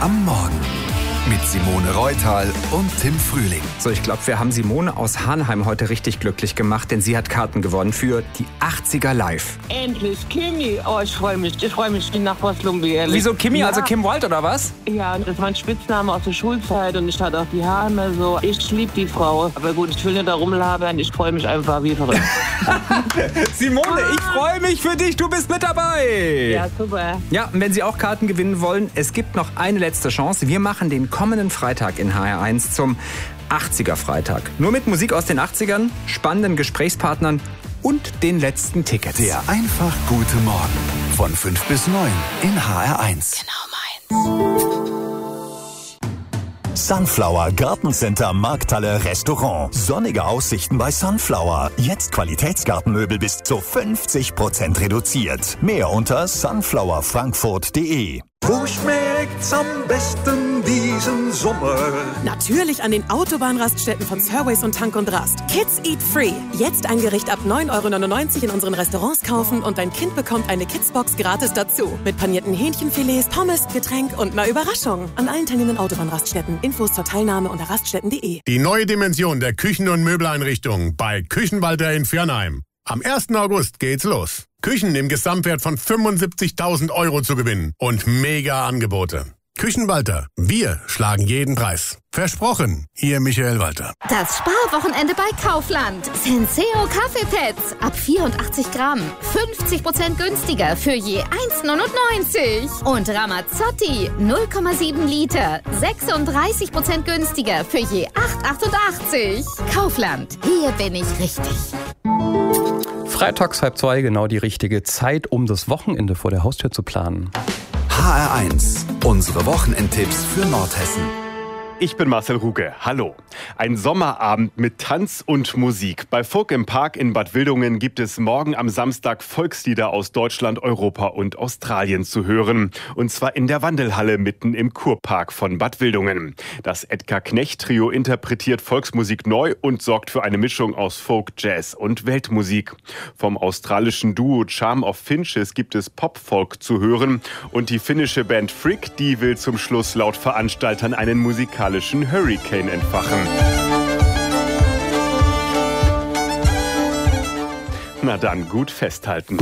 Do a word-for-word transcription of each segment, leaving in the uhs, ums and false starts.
am Morgen. Mit Simone Reutal und Tim Frühling. So, ich glaube, wir haben Simone aus Hanheim heute richtig glücklich gemacht, denn sie hat Karten gewonnen für die achtziger Live. Endlich, Kimi. Oh, ich freue mich. Ich freue mich wie nach Lumbi, ehrlich. Wieso Kimi? Ja. Also Kim Wild oder was? Ja, das ist mein Spitzname aus der Schulzeit und ich hatte auch die Haare immer so. Ich liebe die Frau. Aber gut, ich will nicht da rumlabern. Ich freue mich einfach wie verrückt. Simone, ich freue mich für dich. Du bist mit dabei. Ja, super. Ja, und wenn Sie auch Karten gewinnen wollen, es gibt noch eine letzte Chance. Wir machen den kommenden Freitag in H R eins zum achtziger Freitag. Nur mit Musik aus den achtzigern, spannenden Gesprächspartnern und den letzten Tickets. Der einfach gute Morgen von fünf bis neun in H R eins. Genau meins. Sunflower Gartencenter Markthalle Restaurant. Sonnige Aussichten bei Sunflower. Jetzt Qualitätsgartenmöbel bis zu fünfzig Prozent reduziert. Mehr unter sunflower frankfurt punkt de. Wo schmeckt's am besten diesen Sommer? Natürlich an den Autobahnraststätten von Surways und Tank und Rast. Kids Eat Free. Jetzt ein Gericht ab neun Euro neunundneunzig in unseren Restaurants kaufen und dein Kind bekommt eine Kidsbox gratis dazu. Mit panierten Hähnchenfilets, Pommes, Getränk und einer Überraschung. An allen teilnehmenden Autobahnraststätten. Infos zur Teilnahme unter raststätten punkt de. Die neue Dimension der Küchen- und Möbeleinrichtung bei Küchenwalter in Viernheim. Am ersten August geht's los. Küchen im Gesamtwert von fünfundsiebzigtausend Euro zu gewinnen und mega Angebote. Küchenwalter, wir schlagen jeden Preis. Versprochen, Ihr Michael Walter. Das Sparwochenende bei Kaufland. Senseo Kaffeepads ab vierundachtzig Gramm. fünfzig Prozent günstiger für je eins neunundneunzig. Und Ramazzotti null Komma sieben Liter. sechsunddreißig Prozent günstiger für je acht achtundachtzig. Kaufland, hier bin ich richtig. Freitags halb zwei, genau die richtige Zeit, um das Wochenende vor der Haustür zu planen. H R eins. Unsere Wochenendtipps für Nordhessen. Ich bin Marcel Ruge. Hallo. Ein Sommerabend mit Tanz und Musik. Bei Folk im Park in Bad Wildungen gibt es morgen am Samstag Volkslieder aus Deutschland, Europa und Australien zu hören. Und zwar in der Wandelhalle mitten im Kurpark von Bad Wildungen. Das Edgar Knecht Trio interpretiert Volksmusik neu und sorgt für eine Mischung aus Folk, Jazz und Weltmusik. Vom australischen Duo Charm of Finches gibt es Pop-Folk zu hören. Und die finnische Band Frick, die will zum Schluss laut Veranstaltern einen musikalischen Hurricane entfachen. Na dann, gut festhalten.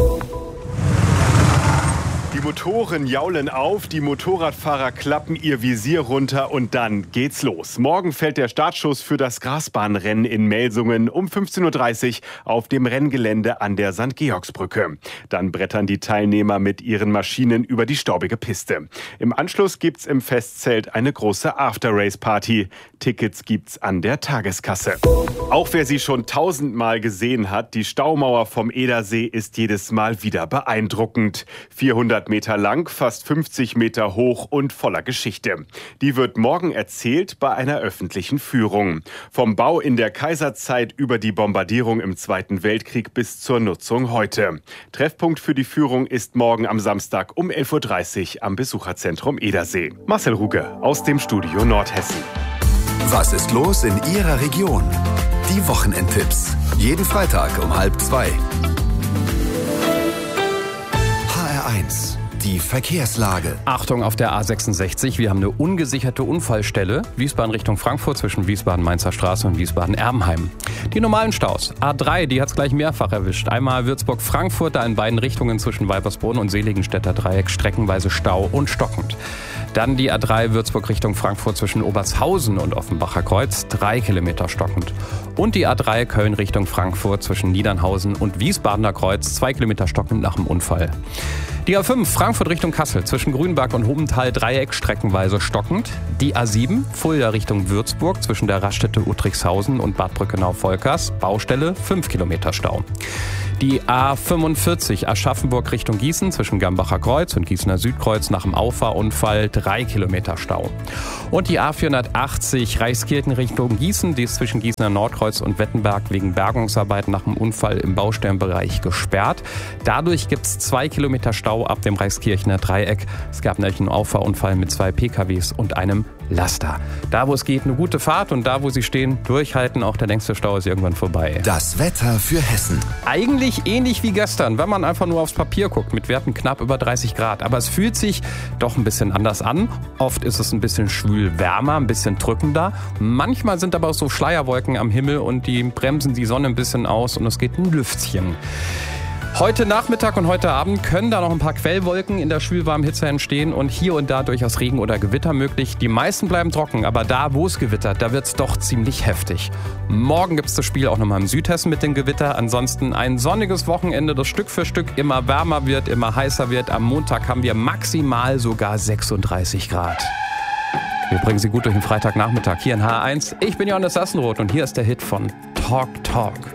Die Motoren jaulen auf, die Motorradfahrer klappen ihr Visier runter und dann geht's los. Morgen fällt der Startschuss für das Grasbahnrennen in Melsungen um fünfzehn Uhr dreißig auf dem Renngelände an der Sankt Georgsbrücke. Dann brettern die Teilnehmer mit ihren Maschinen über die staubige Piste. Im Anschluss gibt's im Festzelt eine große After-Race-Party. Tickets gibt's an der Tageskasse. Auch wer sie schon tausendmal gesehen hat, die Staumauer vom Edersee ist jedes Mal wieder beeindruckend. vierhundert Meter lang, fast fünfzig Meter hoch und voller Geschichte. Die wird morgen erzählt bei einer öffentlichen Führung. Vom Bau in der Kaiserzeit über die Bombardierung im Zweiten Weltkrieg bis zur Nutzung heute. Treffpunkt für die Führung ist morgen am Samstag um elf Uhr dreißig am Besucherzentrum Edersee. Marcel Ruge aus dem Studio Nordhessen. Was ist los in Ihrer Region? Die Wochenendtipps. Jeden Freitag um halb zwei. H R eins. Die Verkehrslage. Achtung auf der A sechsundsechzig, wir haben eine ungesicherte Unfallstelle. Wiesbaden Richtung Frankfurt zwischen Wiesbaden-Mainzer Straße und Wiesbaden-Erbenheim. Die normalen Staus. A drei, die hat es gleich mehrfach erwischt. Einmal Würzburg-Frankfurt, da in beiden Richtungen zwischen Weipersbrunn und Seligenstädter Dreieck streckenweise Stau und stockend. Dann die A drei Würzburg Richtung Frankfurt zwischen Obershausen und Offenbacher Kreuz, drei Kilometer stockend. Und die A drei Köln Richtung Frankfurt zwischen Niedernhausen und Wiesbadener Kreuz, zwei Kilometer stockend nach dem Unfall. Die A fünf Frankfurt Richtung Kassel zwischen Grünberg und Hobenthal Dreieck streckenweise stockend. Die A sieben Fulda Richtung Würzburg zwischen der Raststätte Uttrichshausen und Bad Brückenau-Volkers, Baustelle fünf Kilometer Stau. Die A fünfundvierzig Aschaffenburg Richtung Gießen zwischen Gambacher Kreuz und Gießener Südkreuz nach dem Auffahrunfall drei Kilometer Stau. Und die A vierhundertachtzig Reichskirchen Richtung Gießen, die ist zwischen Gießener Nordkreuz und Wettenberg wegen Bergungsarbeiten nach dem Unfall im Baustellenbereich gesperrt. Dadurch gibt es zwei Kilometer Stau ab dem Reichskirchener Dreieck. Es gab nämlich einen Auffahrunfall mit zwei P K Ws und einem Laster. Da, wo es geht, eine gute Fahrt und da, wo Sie stehen, durchhalten. Auch der längste Stau ist irgendwann vorbei. Das Wetter für Hessen. Eigentlich ähnlich wie gestern, wenn man einfach nur aufs Papier guckt, mit Werten knapp über dreißig Grad. Aber es fühlt sich doch ein bisschen anders an. Oft ist es ein bisschen schwül wärmer, ein bisschen drückender. Manchmal sind aber auch so Schleierwolken am Himmel und die bremsen die Sonne ein bisschen aus und es geht ein Lüftchen. Heute Nachmittag und heute Abend können da noch ein paar Quellwolken in der schwülwarmen Hitze entstehen und hier und da durchaus Regen oder Gewitter möglich. Die meisten bleiben trocken, aber da, wo es gewittert, da wird es doch ziemlich heftig. Morgen gibt es das Spiel auch nochmal im Südhessen mit dem Gewitter. Ansonsten ein sonniges Wochenende, das Stück für Stück immer wärmer wird, immer heißer wird. Am Montag haben wir maximal sogar sechsunddreißig Grad. Wir bringen Sie gut durch den Freitagnachmittag hier in H eins. Ich bin Johannes Sassenroth und hier ist der Hit von Talk Talk.